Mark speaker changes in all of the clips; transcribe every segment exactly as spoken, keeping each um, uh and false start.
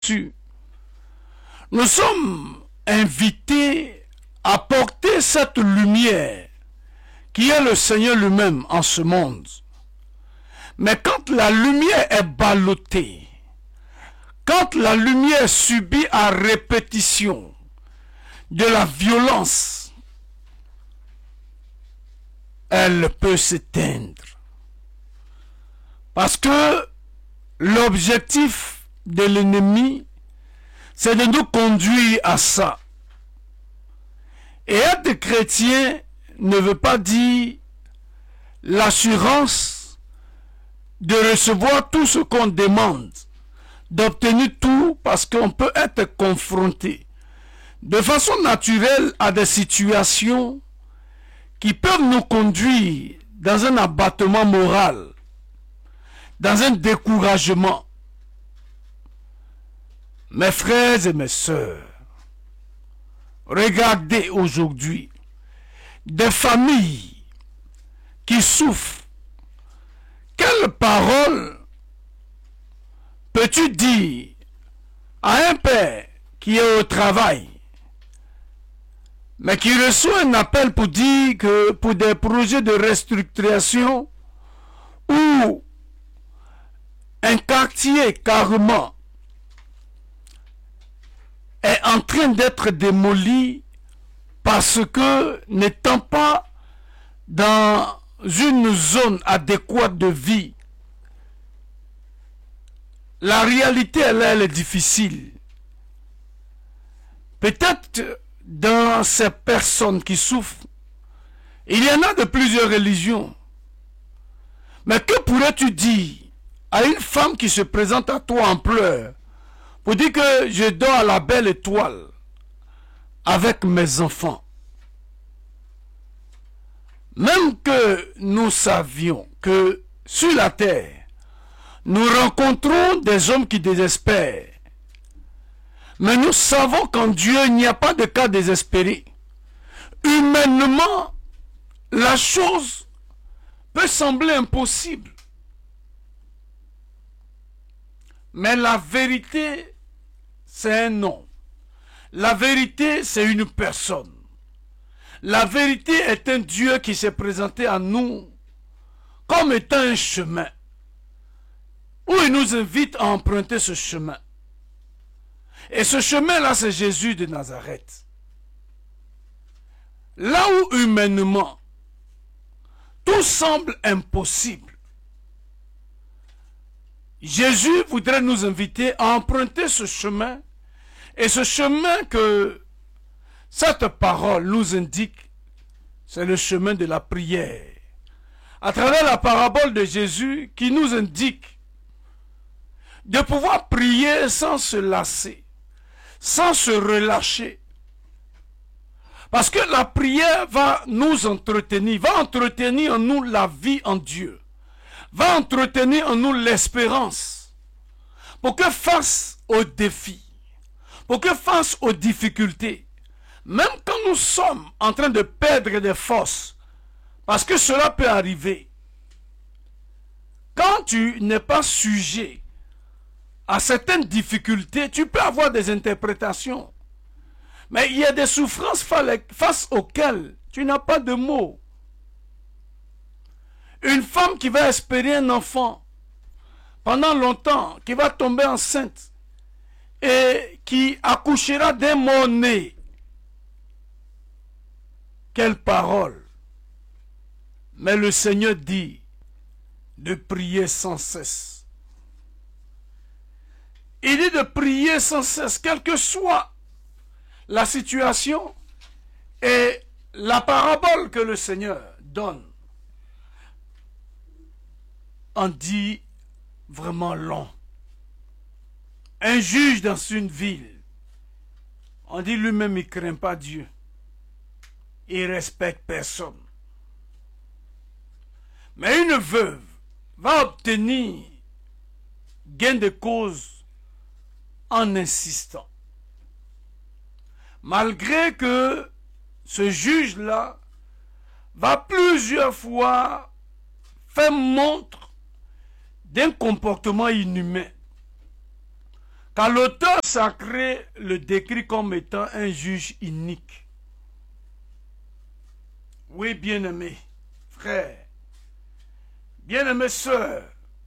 Speaker 1: Nous sommes invités à porter cette lumière qui est le Seigneur lui-même en ce monde. Mais quand la lumière est ballottée, quand la lumière subit à répétition de la violence, elle peut s'éteindre. Parce que l'objectif de l'ennemi, c'est de nous conduire à ça. Et être chrétien ne veut pas dire l'assurance de recevoir tout ce qu'on demande, d'obtenir tout, parce qu'on peut être confronté de façon naturelle à des situations qui peuvent nous conduire dans un abattement moral, dans un découragement. Mes frères et mes sœurs, regardez aujourd'hui des familles qui souffrent. Quelle parole peux-tu dire à un père qui est au travail, mais qui reçoit un appel pour dire que pour des projets de restructuration ou un quartier carrément est en train d'être démoli parce que n'étant pas dans une zone adéquate de vie, la réalité elle, elle est difficile. Peut-être dans ces personnes qui souffrent, il y en a de plusieurs religions. Mais que pourrais-tu dire à une femme qui se présente à toi en pleurs pour dire que je dors à la belle étoile avec mes enfants? Même que nous savions que sur la terre, nous rencontrons des hommes qui désespèrent. Mais nous savons qu'en Dieu, il n'y a pas de cas désespéré. Humainement, la chose peut sembler impossible. Mais la vérité, c'est un nom. La vérité, c'est une personne. La vérité est un Dieu qui s'est présenté à nous comme étant un chemin, où il nous invite à emprunter ce chemin. Et ce chemin-là, c'est Jésus de Nazareth. Là où humainement, tout semble impossible, Jésus voudrait nous inviter à emprunter ce chemin. Et ce chemin que cette parole nous indique, c'est le chemin de la prière. À travers la parabole de Jésus qui nous indique de pouvoir prier sans se lasser, sans se relâcher. Parce que la prière va nous entretenir, va entretenir en nous la vie en Dieu, va entretenir en nous l'espérance, pour que face aux défis, pour que face aux difficultés, même quand nous sommes en train de perdre des forces, parce que cela peut arriver, quand tu n'es pas sujet à certaines difficultés, tu peux avoir des interprétations. Mais il y a des souffrances face auxquelles tu n'as pas de mots. Une femme qui va espérer un enfant pendant longtemps, qui va tomber enceinte et qui accouchera d'un mot-né. Quelle parole! Mais le Seigneur dit de prier sans cesse. Il dit de prier sans cesse, quelle que soit la situation, et la parabole que le Seigneur donne en dit vraiment long. Un juge dans une ville, on dit lui-même il ne craint pas Dieu. Il ne respecte personne. Mais une veuve va obtenir gain de cause en insistant. Malgré que ce juge-là va plusieurs fois faire montre d'un comportement inhumain. car l'auteur sacré le décrit comme étant un juge inique. Oui, bien-aimés, frères, bien-aimés sœurs,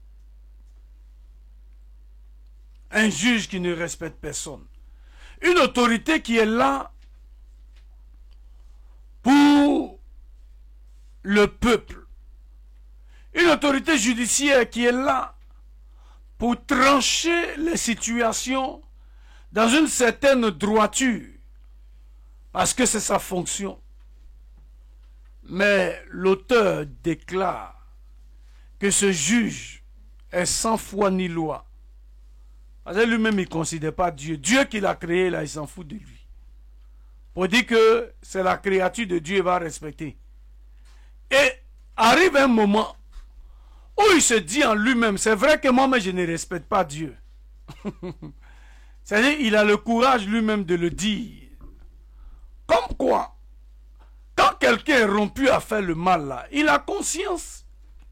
Speaker 1: un juge qui ne respecte personne. Une autorité qui est là pour le peuple. Une autorité judiciaire qui est là pour trancher les situations dans une certaine droiture, parce que c'est sa fonction. Mais l'auteur déclare que ce juge est sans foi ni loi. Parce que lui-même, il ne considère pas Dieu. Dieu qui l'a créé, là, il s'en fout de lui. Pour dire que c'est la créature de Dieu, il va respecter. Et arrive un moment où il se dit en lui-même, c'est vrai que moi, mais je ne respecte pas Dieu. C'est-à-dire, il a le courage lui-même de le dire. Comme quoi, quand quelqu'un est rompu à faire le mal, là, il a conscience.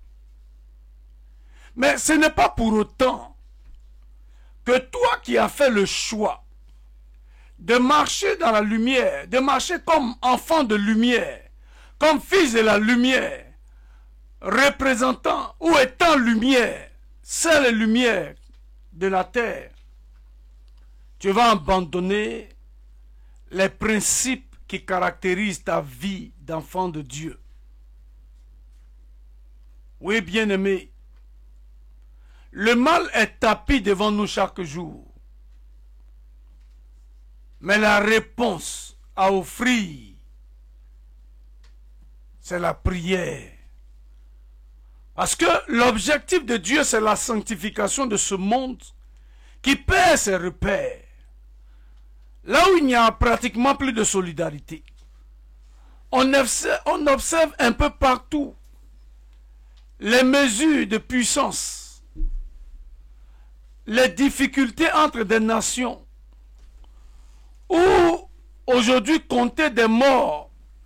Speaker 1: Mais ce n'est pas pour autant que toi qui as fait le choix de marcher dans la lumière, de marcher comme enfant de lumière, comme fils de la lumière, représentant ou étant lumière, seule lumière de la terre, tu vas abandonner les principes qui caractérisent ta vie d'enfant de Dieu. Oui, bien-aimé, le mal est tapis devant nous chaque jour. Mais la réponse à offrir, c'est la prière. Parce que l'objectif de Dieu, c'est la sanctification de ce monde qui perd ses repères. Là où il n'y a pratiquement plus de solidarité. On observe, on observe un peu partout les mesures de puissance, les difficultés entre des nations, où aujourd'hui compter des morts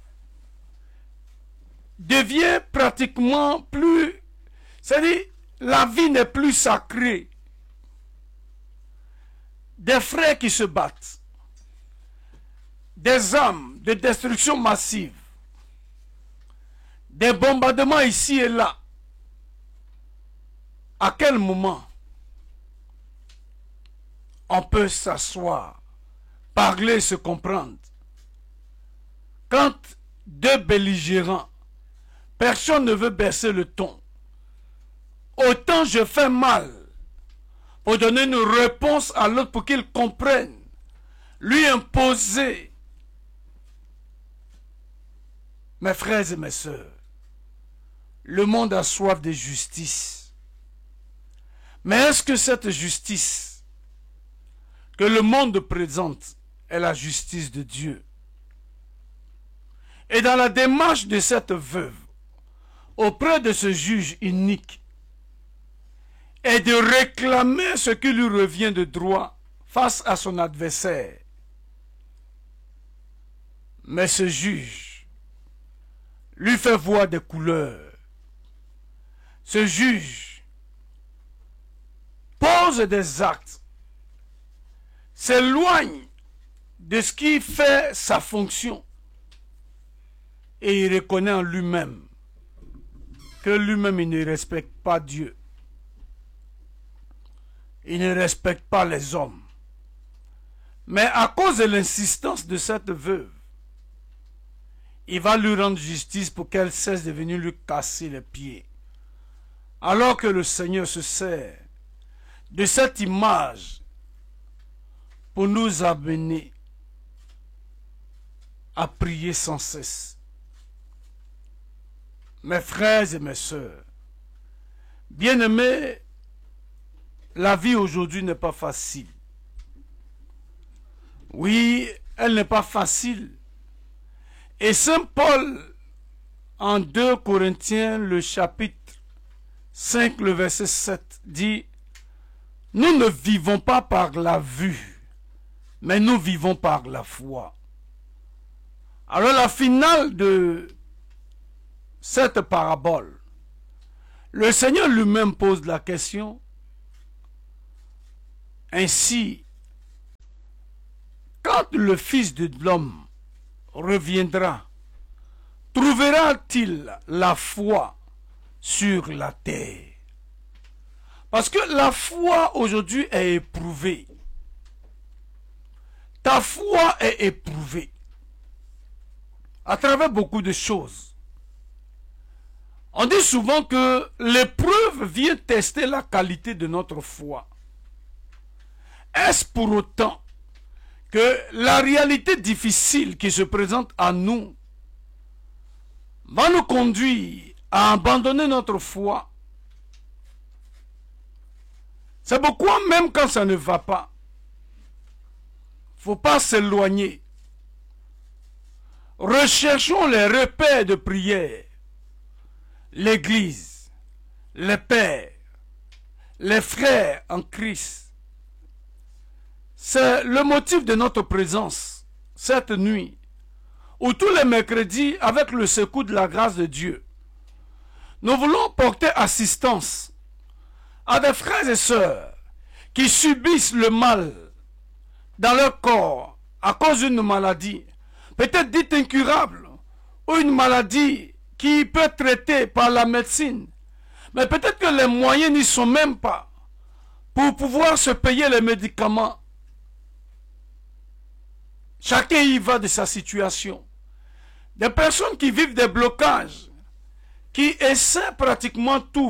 Speaker 1: devient pratiquement plus, c'est-à-dire la vie n'est plus sacrée. Des frères qui se battent, des armes de destruction massive, des bombardements ici et là. À quel moment on peut s'asseoir, parler, se comprendre? Quand deux belligérants, personne ne veut baisser le ton. Autant je fais mal pour donner une réponse à l'autre pour qu'il comprenne, lui imposer. Mes frères et mes sœurs, le monde a soif de justice. Mais est-ce que cette justice que le monde présente est la justice de Dieu? Et dans la démarche de cette veuve, auprès de ce juge unique, est de réclamer ce qui lui revient de droit face à son adversaire. Mais ce juge lui fait voir des couleurs. Ce juge pose des actes, s'éloigne de ce qui fait sa fonction et il reconnaît en lui-même que lui-même il ne respecte pas Dieu. Il ne respecte pas les hommes. Mais à cause de l'insistance de cette veuve, il va lui rendre justice pour qu'elle cesse de venir lui casser les pieds. Alors que le Seigneur se sert de cette image pour nous amener à prier sans cesse. Mes frères et mes sœurs, bien-aimés, la vie aujourd'hui n'est pas facile. Oui, elle n'est pas facile. Et Saint Paul, en deux Corinthiens, le chapitre cinq, le verset sept, dit « Nous ne vivons pas par la vue, mais nous vivons par la foi. » Alors la finale de cette parabole, le Seigneur lui-même pose la question: ainsi, quand le Fils de l'homme reviendra, trouvera-t-il la foi sur la terre? Parce que la foi aujourd'hui est éprouvée. Ta foi est éprouvée à travers beaucoup de choses. On dit souvent que l'épreuve vient tester la qualité de notre foi. Est-ce pour autant que la réalité difficile qui se présente à nous va nous conduire à abandonner notre foi? C'est pourquoi même quand ça ne va pas, il ne faut pas s'éloigner. Recherchons les repères de prière. L'église, les pères, les frères en Christ. C'est le motif de notre présence cette nuit, où tous les mercredis, avec le secours de la grâce de Dieu, nous voulons porter assistance à des frères et sœurs qui subissent le mal dans leur corps à cause d'une maladie, peut-être dite incurable, ou une maladie qui peut être traitée par la médecine. Mais peut-être que les moyens n'y sont même pas pour pouvoir se payer les médicaments. Chacun y va de sa situation. Des personnes qui vivent des blocages, qui essaient pratiquement tout,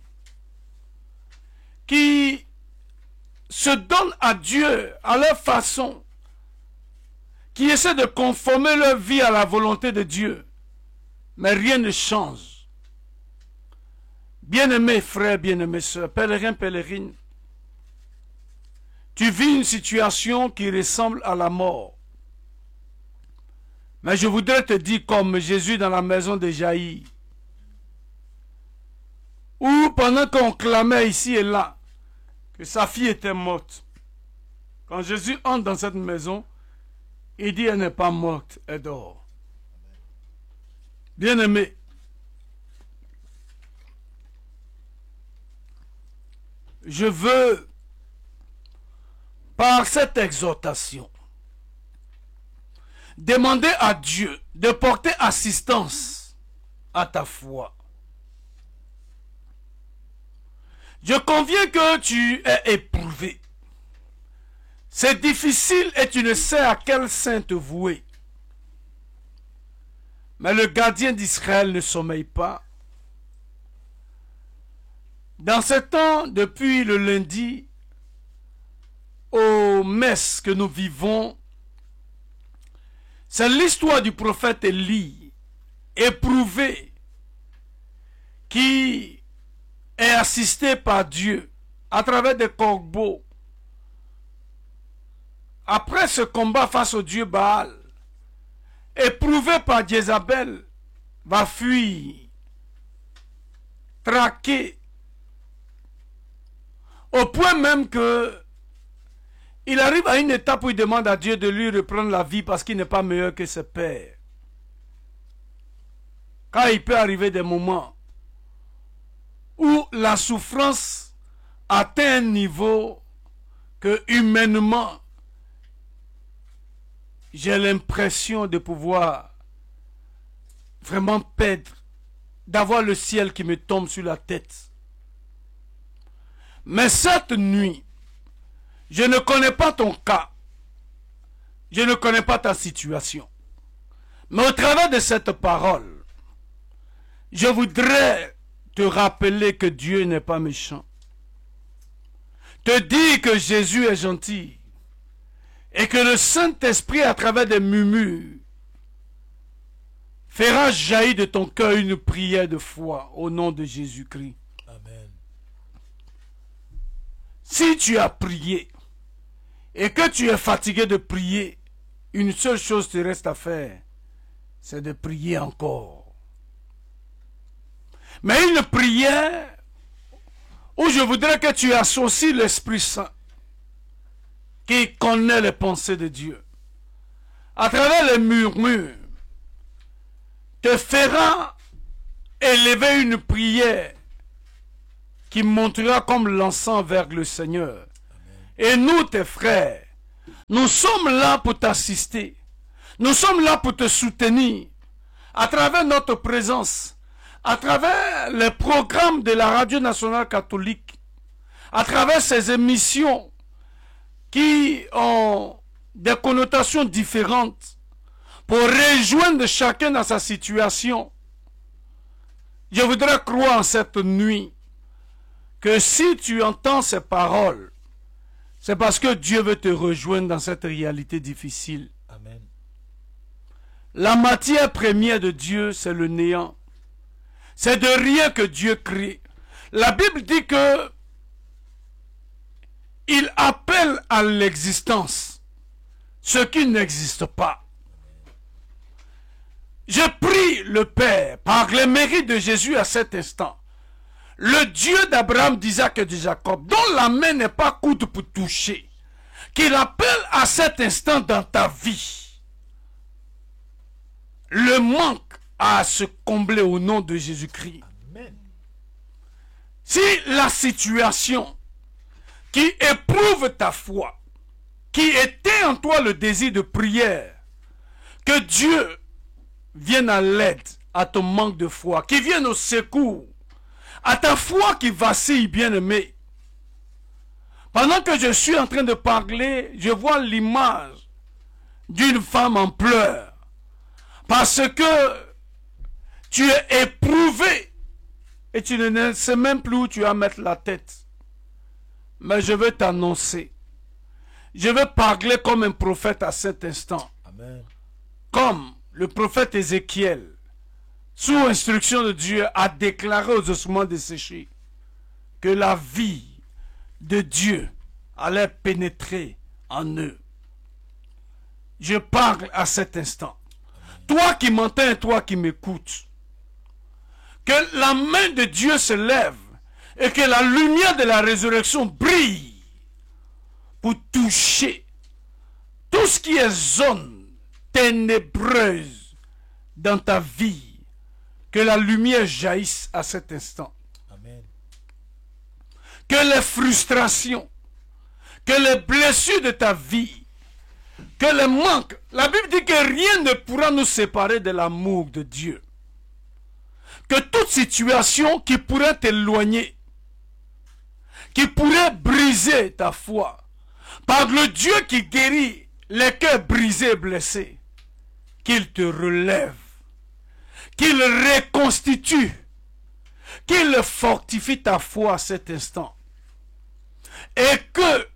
Speaker 1: qui se donnent à Dieu à leur façon, qui essaient de conformer leur vie à la volonté de Dieu. Mais rien ne change. Bien-aimés frères, bien-aimés sœurs, pèlerins, pèlerines, tu vis une situation qui ressemble à la mort. Mais je voudrais te dire comme Jésus dans la maison de Jaïr, où pendant qu'on clamait ici et là que sa fille était morte, quand Jésus entre dans cette maison, il dit elle n'est pas morte, elle dort. Bien-aimé, je veux, par cette exhortation, demander à Dieu de porter assistance à ta foi. Je conviens que tu es éprouvé. C'est difficile et tu ne sais à quel saint te vouer. Mais le gardien d'Israël ne sommeille pas. Dans ce temps, depuis le lundi, aux messes que nous vivons, c'est l'histoire du prophète Élie, éprouvé, qui est assisté par Dieu à travers des corbeaux. Après ce combat face au dieu Baal, éprouvé par Jézabel, va fuir, traqué, au point même que il arrive à une étape où il demande à Dieu de lui reprendre la vie parce qu'il n'est pas meilleur que ses pères. Car il peut arriver des moments où la souffrance atteint un niveau que humainement, j'ai l'impression de pouvoir vraiment perdre, d'avoir le ciel qui me tombe sur la tête. Mais cette nuit, je ne connais pas ton cas, je ne connais pas ta situation. Mais au travers de cette parole, je voudrais te rappeler que Dieu n'est pas méchant. Te dire que Jésus est gentil. Et que le Saint-Esprit, à travers des murmures, fera jaillir de ton cœur une prière de foi au nom de Jésus-Christ.
Speaker 2: Amen.
Speaker 1: Si tu as prié et que tu es fatigué de prier, une seule chose te reste à faire, c'est de prier encore. Mais une prière où je voudrais que tu associes l'Esprit Saint, qui connaît les pensées de Dieu, à travers les murmures, te fera élever une prière qui montera comme l'encens vers le Seigneur. Amen. Et nous, tes frères, Nous sommes là pour t'assister. Nous sommes là pour te soutenir à travers notre présence, à travers les programmes de la Radio Nationale Catholique, à travers ces émissions qui ont des connotations différentes pour rejoindre chacun dans sa situation. Je voudrais croire en cette nuit que si tu entends ces paroles, c'est parce que Dieu veut te rejoindre dans cette réalité difficile.
Speaker 2: Amen.
Speaker 1: La matière première de Dieu, c'est le néant. C'est de rien que Dieu crée. La Bible dit que il appelle à l'existence ce qui n'existe pas. Je prie le Père, par les mérites de Jésus à cet instant, le Dieu d'Abraham, d'Isaac et de Jacob, dont la main n'est pas courte pour toucher, qu'il appelle à cet instant dans ta vie. Le manque à se combler au nom de Jésus-Christ.
Speaker 2: Amen.
Speaker 1: Si la situation qui éprouve ta foi, qui était en toi le désir de prière, que Dieu vienne à l'aide à ton manque de foi, qui vienne au secours, à ta foi qui vacille, bien-aimé. Pendant que je suis en train de parler, je vois l'image d'une femme en pleurs, parce que tu es éprouvé et tu ne sais même plus où tu vas mettre la tête. Mais je veux t'annoncer, je veux parler comme un prophète à cet instant.
Speaker 2: Amen.
Speaker 1: Comme le prophète Ézéchiel, sous instruction de Dieu, a déclaré aux ossements desséchés que la vie de Dieu allait pénétrer en eux. Je parle à cet instant. Toi qui m'entends et toi qui m'écoutes, que la main de Dieu se lève et que la lumière de la résurrection brille pour toucher tout ce qui est zone ténébreuse dans ta vie. Que la lumière jaillisse à cet instant.
Speaker 2: Amen.
Speaker 1: Que les frustrations, que les blessures de ta vie, que les manques, la Bible dit que rien ne pourra nous séparer de l'amour de Dieu. Que toute situation qui pourrait t'éloigner, qui pourrait briser ta foi, par le Dieu qui guérit les cœurs brisés et blessés, qu'il te relève, qu'il reconstitue, qu'il fortifie ta foi à cet instant. Et que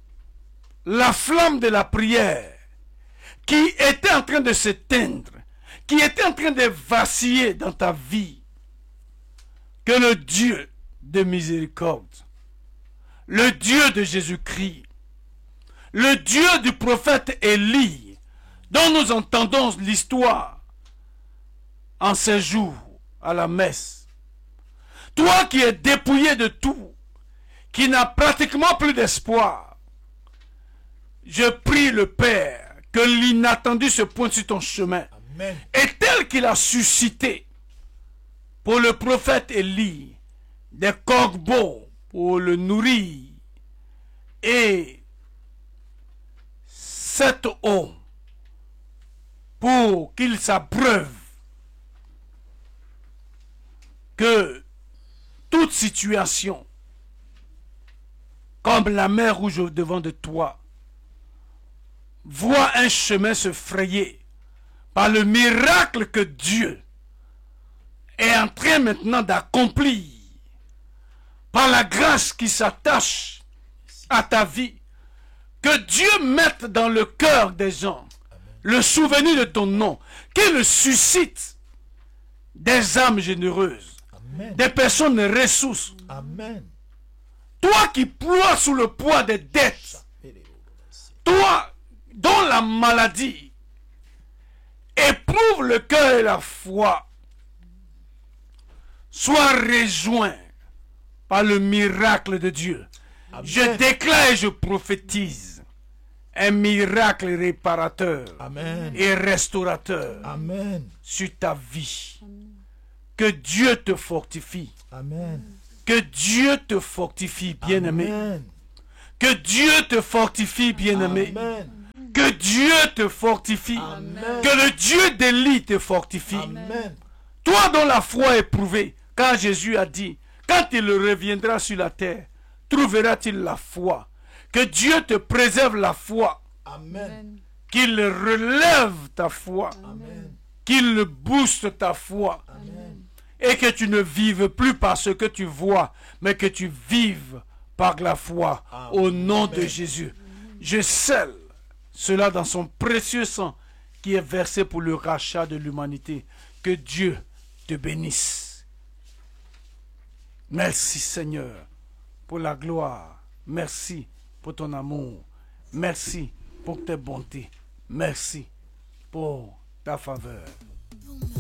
Speaker 1: la flamme de la prière qui était en train de s'éteindre, qui était en train de vaciller dans ta vie, que le Dieu de miséricorde, le Dieu de Jésus-Christ, le Dieu du prophète Élie, dont nous entendons l'histoire en ces jours à la messe, toi qui es dépouillé de tout, qui n'as pratiquement plus d'espoir, je prie le Père que l'inattendu se pointe sur ton chemin.
Speaker 2: Amen.
Speaker 1: Et tel qu'il a suscité pour le prophète Élie des corbeaux pour le nourrir et cette eau pour qu'il s'abreuve, que toute situation comme la mer rouge au devant de toi voit un chemin se frayer par le miracle que Dieu est en train maintenant d'accomplir, par la grâce qui s'attache à ta vie, que Dieu mette dans le cœur des gens le souvenir de ton nom, qu'il suscite des âmes généreuses,
Speaker 2: Amen.
Speaker 1: des personnes ressources.
Speaker 2: Amen.
Speaker 1: Toi qui ploies sous le poids des dettes, toi dont la maladie éprouve le cœur et la foi, sois rejoint par le miracle de Dieu.
Speaker 2: Amen.
Speaker 1: Je déclare et je prophétise un miracle réparateur
Speaker 2: Amen.
Speaker 1: et restaurateur
Speaker 2: Amen.
Speaker 1: sur ta vie. Que Dieu te fortifie.
Speaker 2: Amen.
Speaker 1: Que Dieu te fortifie, bien-aimé.
Speaker 2: Amen.
Speaker 1: Que Dieu te fortifie, bien-aimé.
Speaker 2: Amen.
Speaker 1: Que Dieu te fortifie.
Speaker 2: Amen.
Speaker 1: Que le Dieu d'Élie te fortifie.
Speaker 2: Amen.
Speaker 1: Toi dont la foi est prouvée, quand Jésus a dit, quand il reviendra sur la terre, trouvera-t-il la foi? Que Dieu te préserve la foi.
Speaker 2: Amen.
Speaker 1: Qu'il relève ta foi.
Speaker 2: Amen.
Speaker 1: Qu'il booste ta foi.
Speaker 2: Amen.
Speaker 1: Et que tu ne vives plus par ce que tu vois, mais que tu vives par la foi.
Speaker 2: Amen.
Speaker 1: Au nom de Jésus. Je scelle cela dans son précieux sang qui est versé pour le rachat de l'humanité. Que Dieu te bénisse. Merci Seigneur pour la gloire. Merci pour ton amour. Merci pour tes bontés. Merci pour ta faveur.